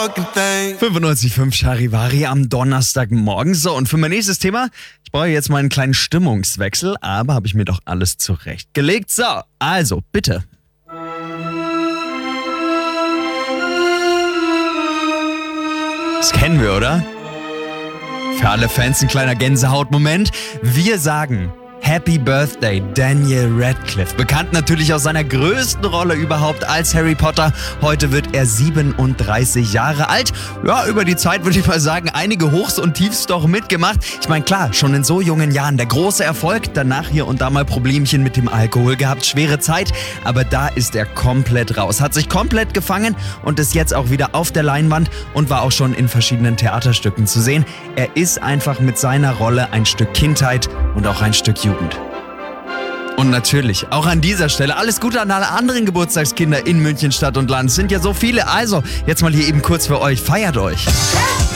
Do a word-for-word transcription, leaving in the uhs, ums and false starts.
fucking thing. fünfundneunzig Komma fünf Charivari am Donnerstagmorgen. So, und für mein nächstes Thema, ich brauche jetzt mal einen kleinen Stimmungswechsel, aber habe ich mir doch alles zurechtgelegt. So, also, bitte. Das kennen wir, oder? Für alle Fans ein kleiner Gänsehautmoment. Wir sagen Happy Birthday, Daniel Radcliffe. Bekannt natürlich aus seiner größten Rolle überhaupt als Harry Potter. Heute wird er siebenunddreißig Jahre alt. Ja, über die Zeit würde ich mal sagen, einige Hochs und Tiefs doch mitgemacht. Ich meine, klar, schon in so jungen Jahren der große Erfolg. Danach hier und da mal Problemchen mit dem Alkohol gehabt. Schwere Zeit, aber da ist er komplett raus. Hat sich komplett gefangen und ist jetzt auch wieder auf der Leinwand und war auch schon in verschiedenen Theaterstücken zu sehen. Er ist einfach mit seiner Rolle ein Stück Kindheit und auch ein Stück Jugend. Und natürlich, auch an dieser Stelle, alles Gute an alle anderen Geburtstagskinder in München Stadt und Land. Es sind ja so viele, also jetzt mal hier eben kurz für euch, feiert euch.